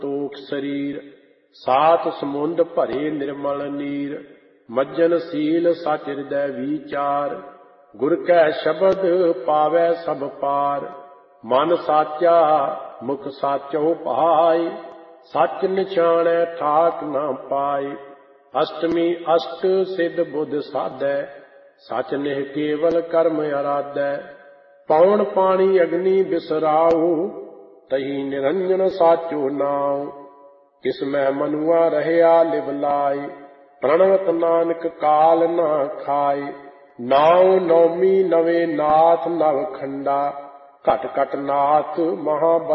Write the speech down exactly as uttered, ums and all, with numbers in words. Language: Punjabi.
ਤੋਖ ਸਰੀਰ। ਸਾਤ ਸਮੁੰਦ ਭਰੇ ਨਿਰਮਲ ਨੀਰ। ਮੱਜਨ ਸੀਲ ਸਚ ਹਿਰਦੈ ਵਿਚਾਰ। ਗੁਰ ਕੈ ਸ਼ਬਦ ਪਾਵੈ ਸਭ ਪਾਰ। ਮਨ ਸਾਚਾ ਮੁਖ ਸਾਚੋ ਭਾਇ। ਸਚ ਨਿਛਾਣੈ ਠਾਕ ਨਾ ਪਾਇ। ਅਸ਼ਟਮੀ ਅਸ਼ਟ ਸਿੱਧ ਬੁੱਧ ਸਾਧੈ। ਸਚ ਨਿਹ ਕੇਵਲ ਕਰਮ ਅਰਾਧੈ। ਪੌਣ ਪਾਣੀ ਅਗਨੀ ਬਿਸਰਾਉ। ਤਹੀ ਨਿਰੰਜਨ ਸਾਚੋ ਨਾਉ। ਕਿਸਮੈ ਮਨੁਆ ਰਹਿਆ ਲਿਵ ਲਾਇ। ਪ੍ਰਣਵਤ ਨਾਨਕ ਕਾਲ ਨਾ ਖਾਇ। ਨਾਉ ਨੌਮੀ ਨਵੇਂ ਨਾਥ ਨਵ ਖੰਡਾ। ਘਟ ਘਟ ਨਾਥ ਮਹਾ